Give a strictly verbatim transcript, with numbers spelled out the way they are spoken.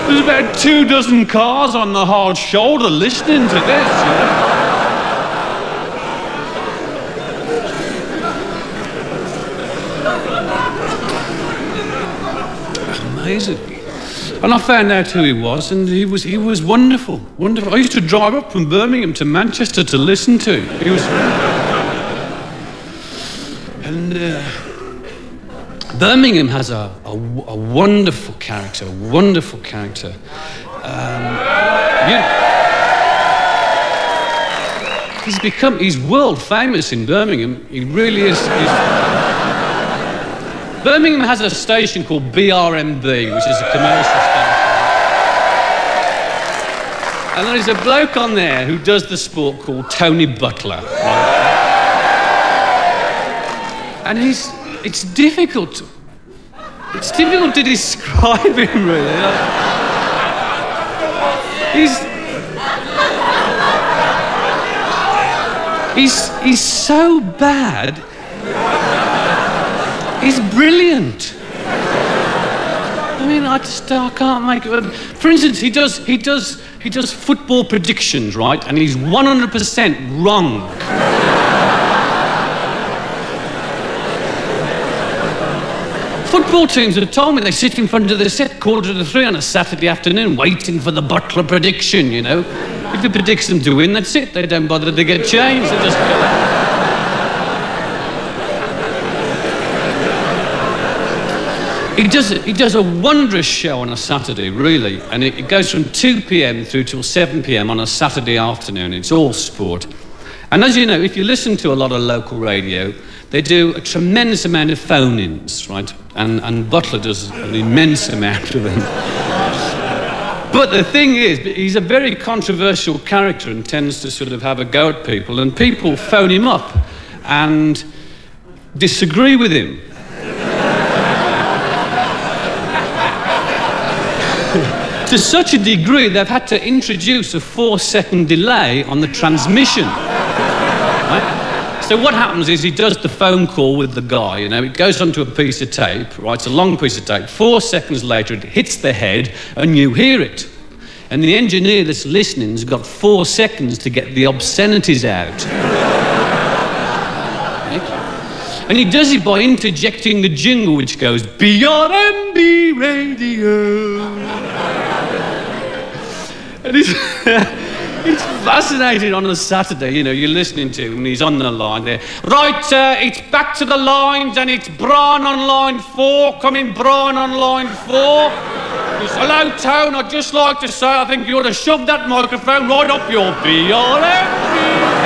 There's about two dozen cars on the hard shoulder listening to this, you know? Amazing. And I found out who he was, and he was he was wonderful, wonderful. I used to drive up from Birmingham to Manchester to listen to him. He was... And uh, Birmingham has a, a, a wonderful character, a wonderful character. Um, yeah. He's become, he's world famous in Birmingham. He really is. Birmingham has a station called B R M B, which is a commercial station. And there's a bloke on there who does the sport called Tony Butler. Right? And he's, it's difficult to, it's difficult to describe him, really. He's, he's, he's so bad. He's brilliant. I mean, I just I can't make it. For instance, he does he does he does football predictions, right? And he's one hundred percent wrong. Football teams have told me they sit in front of the set quarter to three on a Saturday afternoon, waiting for the Butler prediction. You know, if he predicts them to win, that's it. They don't bother to get changed. They just go. He does, he does a wondrous show on a Saturday, really, and it, it goes from two p.m. through till seven p.m. on a Saturday afternoon. It's all sport. And as you know, if you listen to a lot of local radio, they do a tremendous amount of phone-ins, right? And, and Butler does an immense amount of them. But the thing is, he's a very controversial character and tends to sort of have a go at people, and people phone him up and disagree with him. To such a degree, they've had to introduce a four-second delay on the transmission. Right? So what happens is he does the phone call with the guy, you know, it goes onto a piece of tape, right, it's a long piece of tape. Four seconds later, it hits the head, and you hear it. And the engineer that's listening has got four seconds to get the obscenities out. Right? And he does it by interjecting the jingle, which goes, B R M B Radio. And it's, it's fascinating on a Saturday, you know, you're listening to him and he's on the line there. Right, uh, it's back to the lines and it's Brian on line four, coming Brian on line four. It's, hello, Tone, I'd just like to say I think you ought to shove that microphone right up your B R M B.